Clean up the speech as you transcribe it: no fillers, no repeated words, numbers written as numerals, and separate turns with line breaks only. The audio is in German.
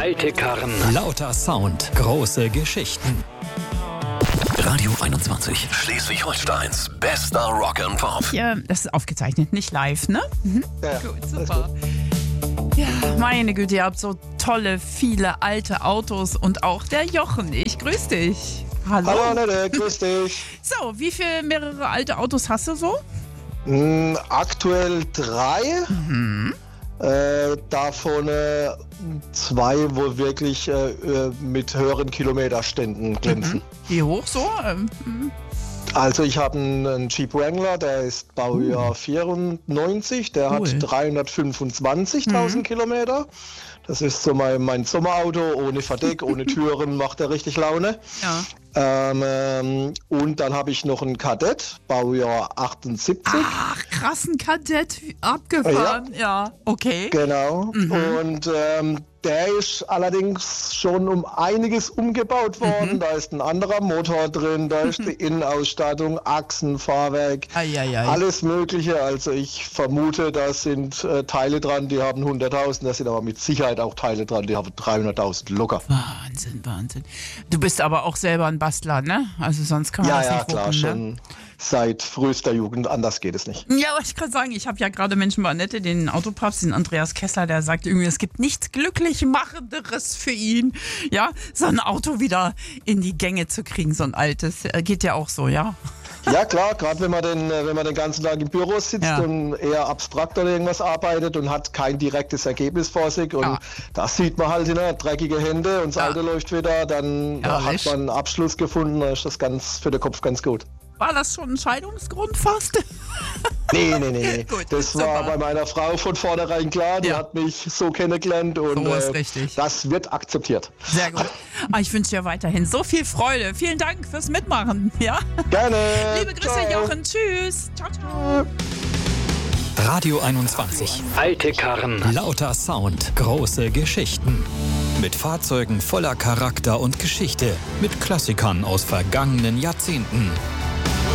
Alte Karren.
Lauter Sound. Große Geschichten.
Radio 21. Schleswig-Holsteins bester Rock and Pop.
Ja, das ist aufgezeichnet, nicht live, ne?
Ja,
Gut, super. Ja, meine Güte, ihr habt so tolle, viele alte Autos und auch der Jochen. Ich grüße dich. Hallo.
Hallo Annette, grüß dich.
So, wie viele mehrere alte Autos hast du so?
Aktuell 3. Davon 2, wo wirklich mit höheren Kilometerständen glänzen.
Wie hoch so?
Also ich habe einen Jeep Wrangler, der ist Baujahr 94, der hat 325.000 Kilometer. Das ist so mein Sommerauto, ohne Verdeck, ohne Türen, macht er richtig Laune.
Ja.
Und dann habe ich noch einen Kadett, Baujahr 78.
Ach, krassen Kadett, abgefahren. Ja, okay.
Genau. Und der ist allerdings schon um einiges umgebaut worden. Da ist ein anderer Motor drin, da ist die Innenausstattung, Achsen, Fahrwerk, alles Mögliche. Also ich vermute, da sind Teile dran, die haben 100.000, da sind aber mit Sicherheit auch Teile dran, die haben 300.000 locker.
Wahnsinn. Du bist aber auch selber ein Bastler, ne? Also sonst kann man das nicht
klar,
wuppen,
schon.
Ne?
Seit frühester Jugend, anders geht es nicht.
Ja, aber ich kann sagen, ich habe ja gerade Menschen bei Annette, den Autopapst, den Andreas Kessler, der sagt irgendwie, es gibt nichts Glücklichmachenderes für ihn, ja, so ein Auto wieder in die Gänge zu kriegen, so ein altes. Geht ja auch so, ja?
Ja klar, gerade wenn man den ganzen Tag im Büro sitzt und eher abstrakt oder irgendwas arbeitet und hat kein direktes Ergebnis vor sich und das sieht man halt, ne, dreckige Hände und das Auto läuft wieder, dann hat man einen Abschluss gefunden, dann ist das für den Kopf ganz gut.
War das schon ein Scheidungsgrund fast?
Nee.
Gut,
das
super.
war bei meiner Frau von vornherein klar, die hat mich so kennengelernt und
So ist richtig.
das wird akzeptiert.
Sehr gut. Ich wünsche dir weiterhin so viel Freude. Vielen Dank fürs Mitmachen. Ja?
Gerne.
Liebe Grüße,
Ciao.
Jochen. Tschüss. Ciao.
Radio 21.
Alte Karren.
Lauter Sound. Große Geschichten. Mit Fahrzeugen voller Charakter und Geschichte. Mit Klassikern aus vergangenen Jahrzehnten.